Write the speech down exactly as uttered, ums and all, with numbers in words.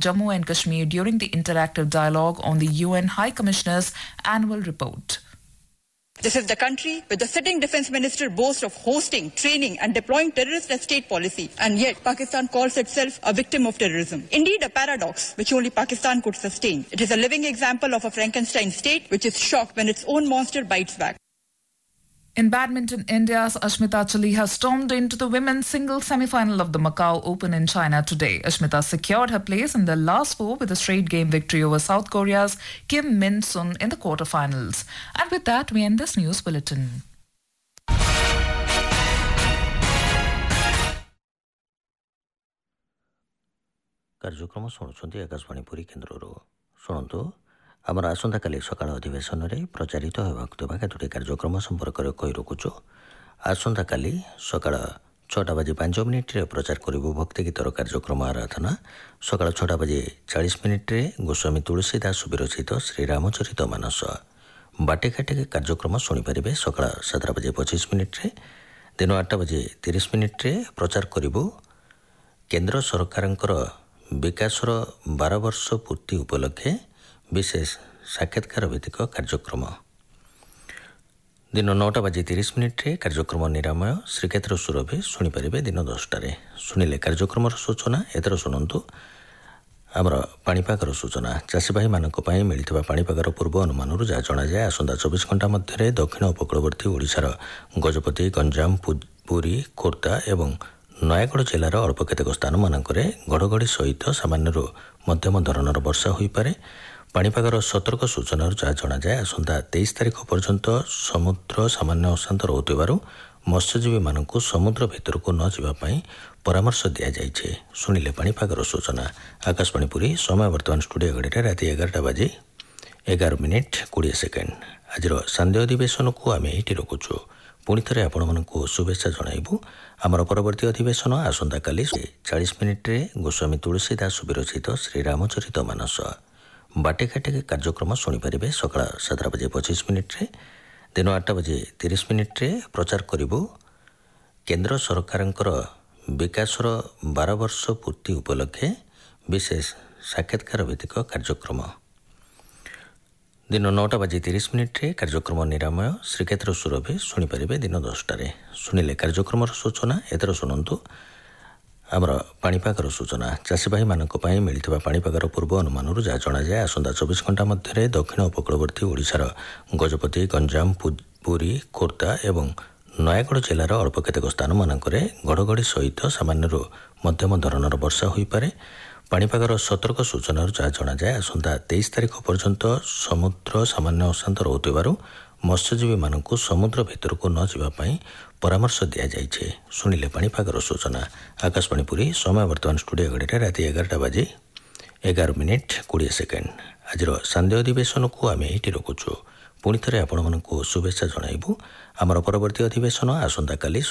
Jammu and Kashmir during the interactive dialogue on the U N High Commissioner's annual report. This is the country where the sitting defense minister boasts of hosting, training and deploying terrorist as state policy, and yet Pakistan calls itself a victim of terrorism. Indeed, a paradox which only Pakistan could sustain. It is a living example of a Frankenstein state which is shocked when its own monster bites back. In badminton, India's Ashmita Chali has stormed into the women's singles semi-final of the Macau Open in China today. Ashmita secured her place in the last four with a straight game victory over South Korea's Kim Min-sun in the quarterfinals. And with that, we end this news bulletin. କାର୍ଯ୍ୟକ୍ରମ ଶୁଣୁଛନ୍ତି ଆକାଶବାଣୀ ପୁରୀ କେନ୍ଦ୍ରରୁ। ଶୁଣନ୍ତୁ, ଆମର ଆସନ୍ତାକାଲି ସକାଳ ଅଧିବେଶନରେ ପ୍ରଚାରିତ ହେବାକୁ ଥିବା କେତୋଟି କାର୍ଯ୍ୟକ୍ରମ ସମ୍ପର୍କରେ କହି ରଖୁଛୁ। ଆସନ୍ତାକାଲି ସକାଳ ଛଅଟା ବାଜି ପାଞ୍ଚ ମିନିଟ୍ରେ ପ୍ରଚାର କରିବୁ ଭକ୍ତିଗୀତର କାର୍ଯ୍ୟକ୍ରମ ଆରାଧନା। ସକାଳ ଛଅଟା ବାଜି ଚାଳିଶ ମିନିଟ୍ରେ ଗୋସ୍ୱାମୀ ତୁଳସୀ ଦାସ ବିରଚିତ ଶ୍ରୀରାମଚରିତ ମାନସ। ବାଟିକାଟିକି କାର୍ଯ୍ୟକ୍ରମ ଶୁଣିପାରିବେ ସକାଳ ସାତଟା ବାଜି ପଚିଶ ମିନିଟ୍ରେ। ଦିନ ଆଠଟା ବାଜି ତିରିଶ ମିନିଟ୍ରେ ପ୍ରଚାର କରିବୁ କେନ୍ଦ୍ର ସରକାରଙ୍କର ବିକାଶର ବାର ବର୍ଷ ପୂର୍ତ୍ତି ଉପଲକ୍ଷେ ବିଶେଷ ସାକ୍ଷାତକାର ଭିତ୍ତିକ କାର୍ଯ୍ୟକ୍ରମ। ଦିନ ନଅଟା ବାଜି ତିରିଶ ମିନିଟ୍ରେ କାର୍ଯ୍ୟକ୍ରମ ନିରାମୟ ଶ୍ରୀକ୍ଷେତ୍ର ସୁରଭି ଶୁଣିପାରିବେ ଦିନ ଦଶଟାରେ। ଶୁଣିଲେ କାର୍ଯ୍ୟକ୍ରମର ସୂଚନା। ଏଥର ଶୁଣନ୍ତୁ ଆମର ପାଣିପାଗର ସୂଚନା। ଚାଷୀଭାଇମାନଙ୍କ ପାଇଁ ମିଳିଥିବା ପାଣିପାଗର ପୂର୍ବ ଅନୁମାନରୁ ଯାହା ଜଣାଯାଏ, ଆସନ୍ତା ଚବିଶ ଘଣ୍ଟା ମଧ୍ୟରେ ଦକ୍ଷିଣ ଉପକୂଳବର୍ତ୍ତୀ ଓଡ଼ିଶାର ଗଜପତି, ଗଞ୍ଜାମ, ପୁରୀ, ଖୋର୍ଦ୍ଧା ଏବଂ ନୟାଗଡ଼ ଜିଲ୍ଲାର ଅଳ୍ପ କେତେକ ସ୍ଥାନମାନଙ୍କରେ ଘଡ଼ଘଡ଼ି ସହିତ ସାମାନ୍ୟରୁ ମଧ୍ୟମ ଧରଣର ବର୍ଷା ହୋଇପାରେ। ପାଣିପାଗର ସତର୍କ ସୂଚନାରୁ ଯାହା ଜଣାଯାଏ, ଆସନ୍ତା ତେଇଶ ତାରିଖ ପର୍ଯ୍ୟନ୍ତ ସମୁଦ୍ର ସାମାନ୍ୟ ଅଶାନ୍ତ ରହୁଥିବାରୁ ମତ୍ସ୍ୟଜୀବୀମାନଙ୍କୁ ସମୁଦ୍ର ଭିତରକୁ ନ ଯିବା ପାଇଁ ପରାମର୍ଶ ଦିଆଯାଇଛି। ଶୁଣିଲେ ପାଣିପାଗର ସୂଚନା। ଆକାଶବାଣୀ ପୁରୀ, ସମୟ ବର୍ତ୍ତମାନ ଷ୍ଟୁଡ଼ିଓ ଘଡ଼ିରେ ରାତି ଏଗାରଟା ବାଜି ଏଗାର ମିନିଟ୍ କୋଡ଼ିଏ ସେକେଣ୍ଡ। ଆଜିର ସାନ୍ଧ୍ୟ ଅଧିବେଶନକୁ ଆମେ ଏଇଠି ରଖୁଛୁ। ପୁଣି ଥରେ ଆପଣମାନଙ୍କୁ ଶୁଭେଚ୍ଛା ଜଣାଇବୁ। ଆମର ପରବର୍ତ୍ତୀ ଅଧିବେଶନ ଆସନ୍ତାକାଲି ଚାଳିଶ ମିନିଟ୍ରେ ଗୋସ୍ୱାମୀ ତୁଳସୀ ଦାସ ବିରଚିତ ଶ୍ରୀରାମଚରିତ ମାନସ। ବାଟିକାଟିକି କାର୍ଯ୍ୟକ୍ରମ ଶୁଣିପାରିବେ ସକାଳ ସାତଟା ବାଜି ପଚିଶ ମିନିଟ୍ରେ। ଦିନ ଆଠଟା ବାଜି ତିରିଶ ମିନିଟ୍ରେ ପ୍ରଚାର କରିବୁ କେନ୍ଦ୍ର ସରକାରଙ୍କର ବିକାଶର ବାର ବର୍ଷ ପୂର୍ତ୍ତି ଉପଲକ୍ଷେ ବିଶେଷ ସାକ୍ଷାତକାର ଭିତ୍ତିକ କାର୍ଯ୍ୟକ୍ରମ। ଦିନ ନଅଟା ବାଜି ତିରିଶ ମିନିଟ୍ରେ କାର୍ଯ୍ୟକ୍ରମ ନିରାମୟ ଶ୍ରୀକ୍ଷେତ୍ର ସୁରଭି ଶୁଣିପାରିବେ ଦିନ ଦଶଟାରେ। ଶୁଣିଲେ କାର୍ଯ୍ୟକ୍ରମର ସୂଚନା। ଏଥର ଶୁଣନ୍ତୁ ଆମର ପାଣିପାଗର ସୂଚନା। ଚାଷୀଭାଇମାନଙ୍କ ପାଇଁ ମିଳିଥିବା ପାଣିପାଗର ପୂର୍ବ ଅନୁମାନରୁ ଯାହା ଜଣାଯାଏ, ଆସନ୍ତା ଚବିଶ ଘଣ୍ଟା ମଧ୍ୟରେ ଦକ୍ଷିଣ ଉପକୂଳବର୍ତ୍ତୀ ଓଡ଼ିଶାର ଗଜପତି, ଗଞ୍ଜାମ, ପୁରୀ, ଖୋର୍ଦ୍ଧା ଏବଂ ନୟାଗଡ଼ ଜିଲ୍ଲାର ଅଳ୍ପ କେତେକ ସ୍ଥାନମାନଙ୍କରେ ଘଡ଼ଘଡ଼ି ସହିତ ସାମାନ୍ୟରୁ ମଧ୍ୟମ ଧରଣର ବର୍ଷା ହୋଇପାରେ। ପାଣିପାଗର ସତର୍କ ସୂଚନାରୁ ଯାହା ଜଣାଯାଏ, ଆସନ୍ତା ତେଇଶ ତାରିଖ ପର୍ଯ୍ୟନ୍ତ ସମୁଦ୍ର ସାମାନ୍ୟ ଅଶାନ୍ତ ରହୁଥିବାରୁ ମତ୍ସ୍ୟଜୀବୀମାନଙ୍କୁ ସମୁଦ୍ର ଭିତରକୁ ନ ଯିବା ପାଇଁ ପରାମର୍ଶ ଦିଆଯାଇଛି। ଶୁଣିଲେ ପାଣିପାଗର ସୂଚନା। ଆକାଶବାଣୀ ପୁରୀ, ସମୟ ବର୍ତ୍ତମାନ ଷ୍ଟୁଡ଼ିଓ ଘଡ଼ିରେ ରାତି ଏଗାରଟା ବାଜି ଏଗାର ମିନିଟ୍ କୋଡ଼ିଏ ସେକେଣ୍ଡ। ଆଜିର ସାନ୍ଧ୍ୟ ଅଧିବେଶନକୁ ଆମେ ଏଇଠି ରଖୁଛୁ। ପୁଣି ଥରେ ଆପଣମାନଙ୍କୁ ଶୁଭେଚ୍ଛା ଜଣାଇବୁ। ଆମର ପରବର୍ତ୍ତୀ ଅଧିବେଶନ ଆସନ୍ତାକାଲି